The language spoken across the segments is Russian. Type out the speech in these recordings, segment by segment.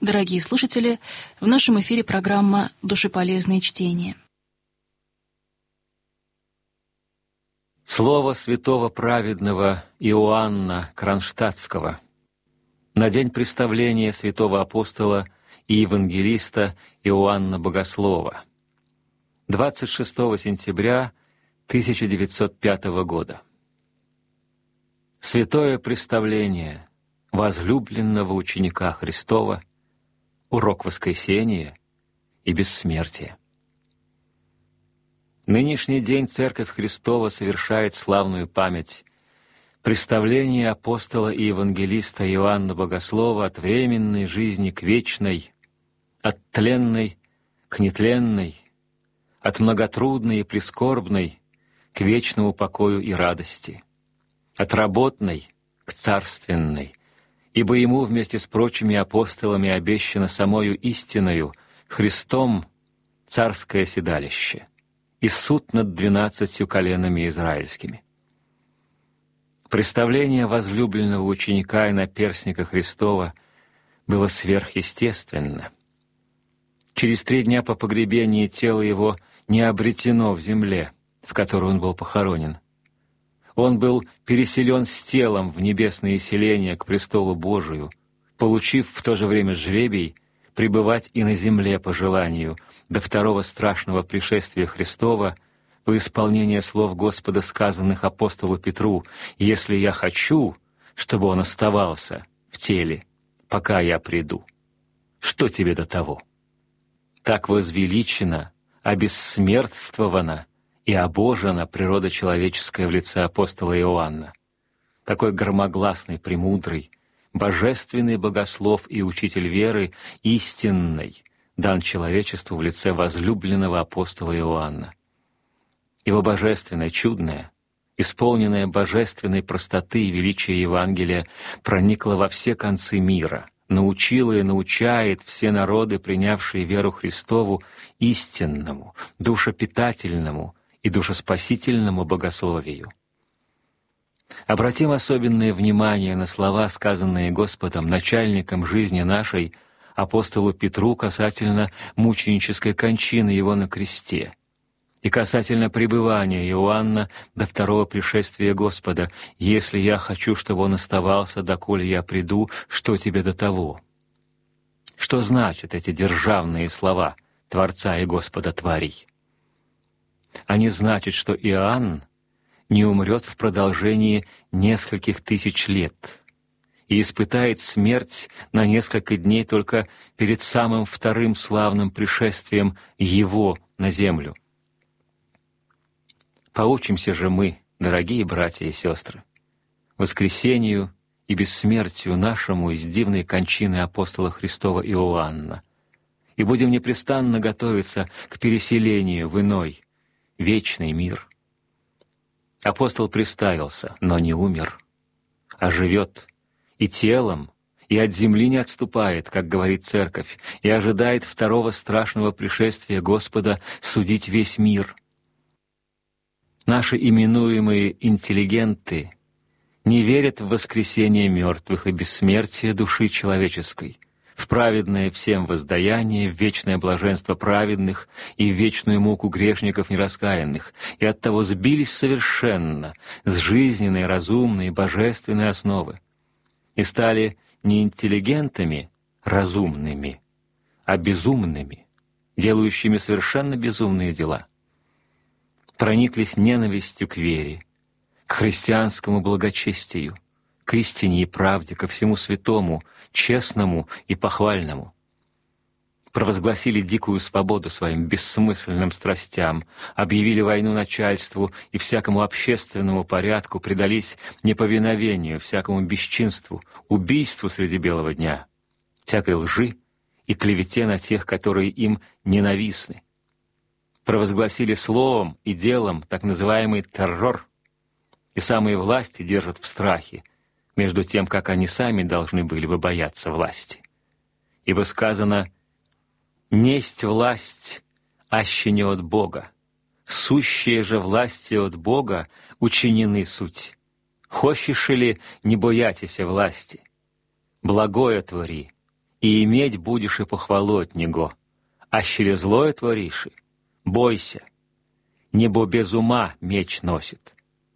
Дорогие слушатели, в нашем эфире программа «Душеполезные чтения». Слово святого праведного Иоанна Кронштадтского на день представления святого апостола и евангелиста Иоанна Богослова, 26 сентября 1905 года. Святое представление возлюбленного ученика Христова, урок воскресения и бессмертия. Нынешний день Церковь Христова совершает славную память представления апостола и евангелиста Иоанна Богослова от временной жизни к вечной, от тленной к нетленной, от многотрудной и прискорбной к вечному покою и радости, от работной к царственной, ибо ему вместе с прочими апостолами обещано самою истиною Христом царское седалище и суд над 12 коленами израильскими. Представление возлюбленного ученика и наперстника Христова было сверхъестественно. Через 3 дня по погребении тело его не обретено в земле, в которой он был похоронен. Он был переселен с телом в небесные селения к престолу Божию, получив в то же время жребий пребывать и на земле по желанию до второго страшного пришествия Христова во исполнение слов Господа, сказанных апостолу Петру: «Если я хочу, чтобы он оставался в теле, пока я приду, что тебе до того?» Так возвеличена, обессмертствована и обожена природа человеческая в лице апостола Иоанна. Такой громогласный, премудрый, божественный богослов и учитель веры истинной дан человечеству в лице возлюбленного апостола Иоанна. Его божественное, чудное, исполненное божественной простоты и величия Евангелия проникло во все концы мира, научила и научает все народы, принявшие веру Христову, истинному, душепитательному и душеспасительному богословию. Обратим особенное внимание на слова, сказанные Господом, начальником жизни нашей, апостолу Петру касательно мученической кончины его на кресте и касательно пребывания Иоанна до второго пришествия Господа: «Если я хочу, чтобы он оставался, доколе я приду, что тебе до того?» Что значат эти державные слова Творца и Господа тварей? Они значат, что Иоанн не умрет в продолжении нескольких тысяч лет и испытает смерть на несколько дней только перед самым вторым славным пришествием Его на землю. Поучимся же мы, дорогие братья и сестры, воскресению и бессмертию нашему из дивной кончины апостола Христова Иоанна, и будем непрестанно готовиться к переселению в иной, вечный мир. Апостол приставился, но не умер, а живет и телом, и от земли не отступает, как говорит Церковь, и ожидает второго страшного пришествия Господа судить весь мир. Наши именуемые интеллигенты не верят в воскресение мертвых и бессмертие души человеческой, в праведное всем воздаяние, в вечное блаженство праведных и в вечную муку грешников нераскаянных, и оттого сбились совершенно с жизненной, разумной, божественной основы, и стали не интеллигентами разумными, а безумными, делающими совершенно безумные дела. Прониклись ненавистью к вере, к христианскому благочестию, к истине и правде, ко всему святому, честному и похвальному. Провозгласили дикую свободу своим бессмысленным страстям, объявили войну начальству и всякому общественному порядку, предались неповиновению, всякому бесчинству, убийству среди белого дня, всякой лжи и клевете на тех, которые им ненавистны. Провозгласили словом и делом так называемый террор, и самые власти держат в страхе, между тем, как они сами должны были бы бояться власти. Ибо сказано: «Несть власть, аще не от Бога, сущие же власти от Бога учинены суть. Хочешь ли, не боятися власти, благое твори, и иметь будешь и похвалу от Него, а через злое творишь, бойся, небо без ума меч носит».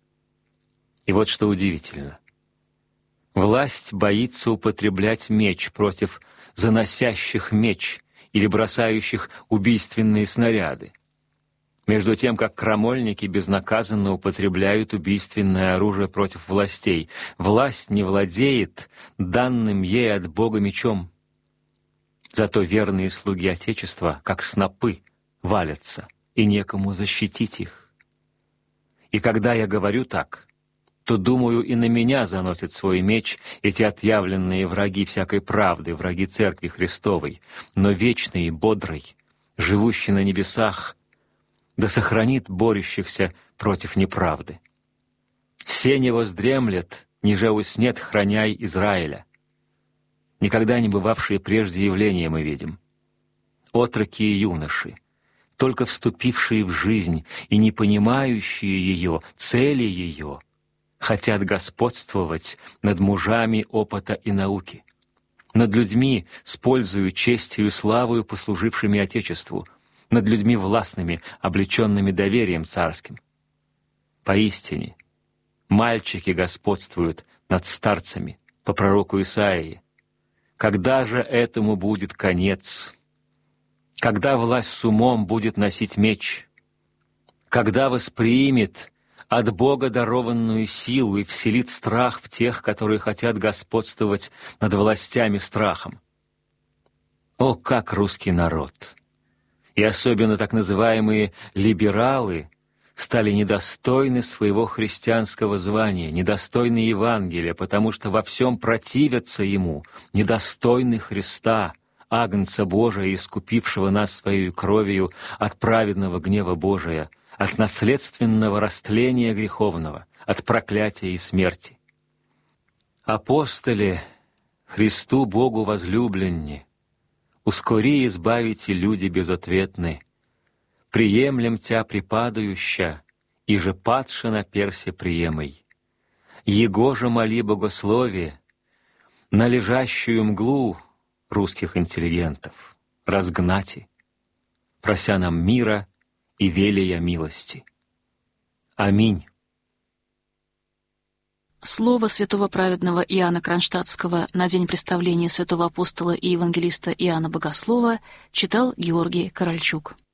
И вот что удивительно. Власть боится употреблять меч против заносящих меч или бросающих убийственные снаряды, между тем, как крамольники безнаказанно употребляют убийственное оружие против властей. Власть не владеет данным ей от Бога мечом. Зато верные слуги Отечества, как снопы, валятся, и некому защитить их. И когда я говорю так, то, думаю, и на меня заносят свой меч эти отъявленные враги всякой правды, враги Церкви Христовой, но вечный и бодрый, живущий на небесах, да сохранит борющихся против неправды. Се не воздремлет, ниже уснет, храняй Израиля. Никогда не бывавшие прежде явления мы видим. Отроки и юноши, только вступившие в жизнь и не понимающие ее, цели ее, хотят господствовать над мужами опыта и науки, над людьми с пользою, честью и славою, послужившими Отечеству, над людьми властными, облеченными доверием царским. Поистине, мальчики господствуют над старцами, по пророку Исаии. Когда же этому будет конец? Когда власть с умом будет носить меч? Когда воспримет от Бога дарованную силу и вселит страх в тех, которые хотят господствовать над властями страхом? О, как русский народ! И особенно так называемые либералы стали недостойны своего христианского звания, недостойны Евангелия, потому что во всем противятся Ему, недостойны Христа, Агнца Божия, искупившего нас Своей кровью от праведного гнева Божия, от наследственного растления греховного, от проклятия и смерти. Апостоли, Христу Богу возлюбленни, ускори избавите люди безответны, приемлем Тя припадающа, и же падше на персе приемой. Его же моли богословие, на лежащую мглу русских интеллигентов разгнати, прося нам мира и велия милости. Аминь. Слово святого праведного Иоанна Кронштадтского на день представления святого апостола и евангелиста Иоанна Богослова читал Георгий Корольчук.